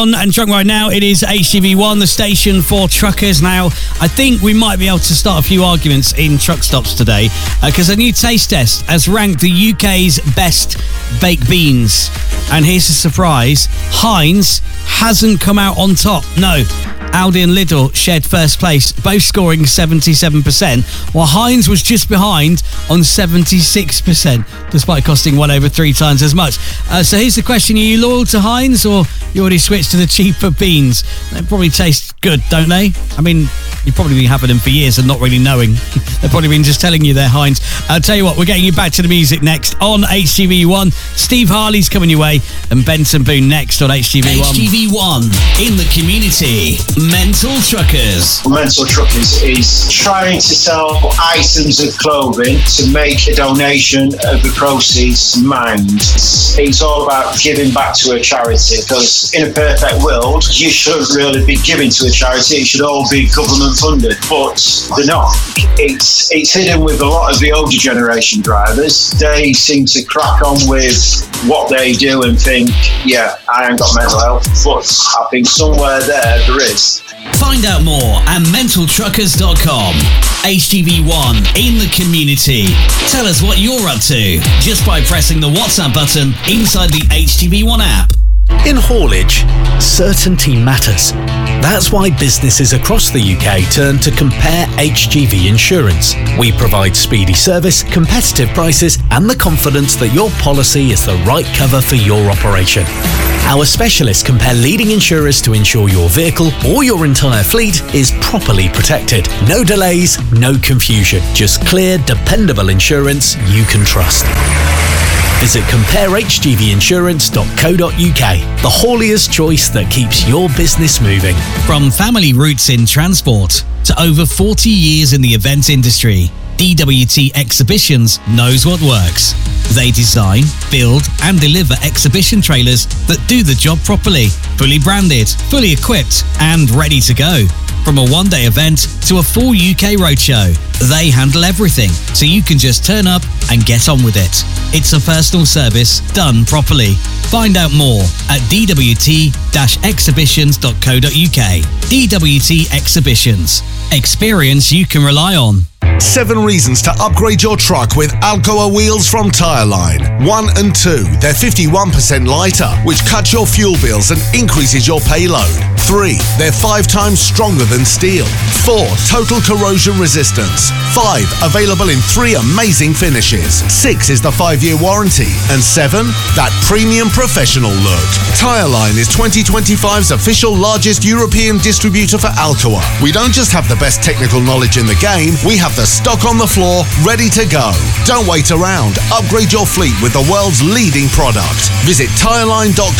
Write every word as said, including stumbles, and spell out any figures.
And drunk right now, it is H T V one, the station for truckers. Now, I think we might be able to start a few arguments in truck stops today because uh, a new taste test has ranked the U K's best baked beans. And here's a surprise, Heinz hasn't come out on top. No, Aldi and Lidl shared first place, both scoring seventy-seven percent, while Heinz was just behind on seventy-six percent, despite costing one over three times as much. Uh, so here's the question, are you loyal to Heinz or you already switched to the cheaper beans? They probably taste good, don't they? I mean, you've probably been having them for years and not really knowing. They've probably been just telling you they're Heinz. I'll tell you what, we're getting you back to the music next on H T V one. Steve Harley's coming your way and Benson Boone next on H T V one. H T V one, in the community. Mental Truckers. Mental Truckers is trying to sell items of clothing to make a donation of the proceeds mine. It's all about giving back to a charity because in a perfect world, you shouldn't really be giving to a charity. It should all be government funded, but they're not. It's, it's hidden with a lot of the older generation drivers. They seem to crack on with what they do and think, yeah, I ain't got mental health, but I think somewhere there, there is. Find out more at mental truckers dot com. H T V one, in the community. Tell us what you're up to just by pressing the WhatsApp button inside the H T V one app. In haulage, certainty matters. That's why businesses across the U K turn to Compare H G V Insurance. We provide speedy service, competitive prices, and the confidence that your policy is the right cover for your operation. Our specialists compare leading insurers to ensure your vehicle or your entire fleet is properly protected. No delays, no confusion. Just clear, dependable insurance you can trust. Visit compare h g v insurance dot co dot u k, the haulier's choice that keeps your business moving. From family roots in transport to over forty years in the event industry, D W T Exhibitions knows what works. They design, build and deliver exhibition trailers that do the job properly, fully branded, fully equipped and ready to go. From a one-day event to a full U K roadshow, they handle everything so you can just turn up and get on with it. It's a personal service done properly. Find out more at d w t dash exhibitions dot co dot u k. D W T Exhibitions. Experience you can rely on. Seven reasons to upgrade your truck with Alcoa wheels from Tyreline. One and two, they're fifty-one percent lighter, which cuts your fuel bills and increases your payload. Three, they're five times stronger than steel. Four, total corrosion resistance. Five, available in three amazing finishes. Six is the five-year warranty. And seven, that premium professional look. Tyreline is twenty twenty-five's official largest European distributor for Alcoa. We don't just have the best technical knowledge in the game, we have the stock on the floor, ready to go. Don't wait around. Upgrade your fleet with the world's leading product. Visit tyreline dot